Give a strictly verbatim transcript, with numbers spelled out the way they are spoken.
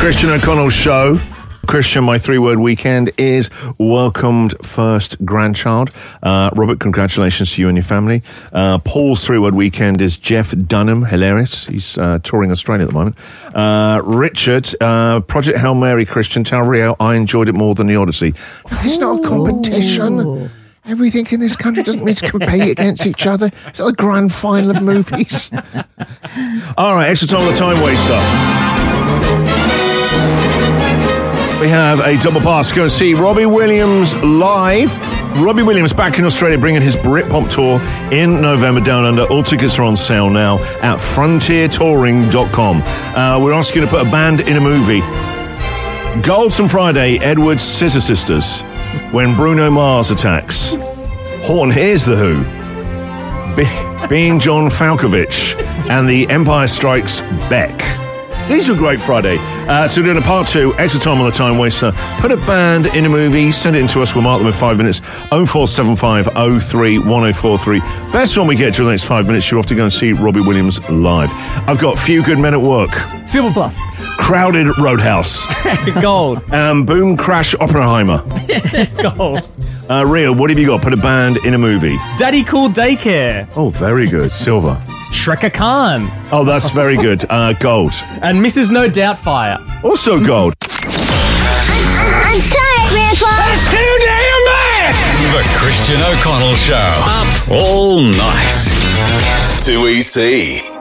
Christian O'Connell Show. Christian, my three-word weekend is welcomed first grandchild. Uh, Robert, congratulations to you and your family. Uh, Paul's three-word weekend is Jeff Dunham, hilarious. He's uh, touring Australia at the moment. Uh, Richard, uh, Project Hail Mary, Christian, tell Rio I enjoyed it more than the Odyssey. It's not a competition. Ooh. Everything in this country doesn't mean to compete against each other. It's like the grand final of movies. All right, extra time on the time waster. We have a double pass to go and see Robbie Williams live. Robbie Williams back in Australia bringing his Britpop tour in November down under. All tickets are on sale now at frontier touring dot com. Uh, we're asking you to put a band in a movie. Golds on Friday, Edward's Scissor Sisters. When Bruno Mars attacks. Horn Hears the Who. Be- being John Falkovich. And The Empire Strikes Back. These were great Friday. Uh, so we're doing a part two, extra time on the time waster. Put a band in a movie, send it in to us, we'll mark them in five minutes. oh four seven five oh three one oh four three. Best one we get during the next five minutes, you're off to go and see Robbie Williams live. I've got Few Good Men at Work. Silver Plus. Crowded Roadhouse. Gold. Um, Boom Crash Oppenheimer. Gold. Uh, Rio, what have you got? Put a band in a movie. Daddy Cool Daycare. Oh, very good. Silver. Shreka Khan. Oh, that's very good. Uh, gold. And Missus No Doubtfire. Also gold. I'm tired, Grandpa. That's too damn bad. The Christian O'Connell Show. Up all night. two E C.